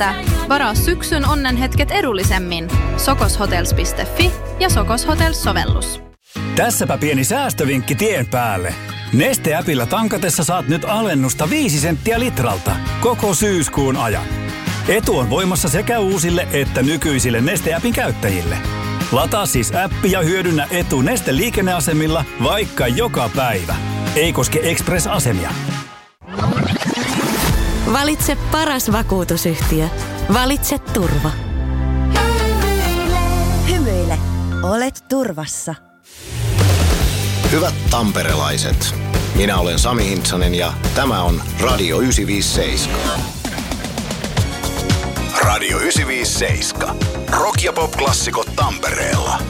että varaa syksyn onnenhetket edullisemmin. sokoshotels.fi ja Sokos Hotels-sovellus. Tässäpä pieni säästövinkki tien päälle. Neste-äpillä tankatessa saat nyt alennusta 5 senttiä litralta koko syyskuun ajan. Etu on voimassa sekä uusille että nykyisille Neste-äpin käyttäjille. Lataa siis appi ja hyödynnä etu Neste-liikenneasemilla vaikka joka päivä. Ei koske Express-asemia. Valitse paras vakuutusyhtiö. Valitse turva. Hymyile. Olet turvassa. Hyvät tamperelaiset, minä olen Sami Hintsanen ja tämä on Radio 957. Radio 957. Rock- ja pop-klassikot Tampereella.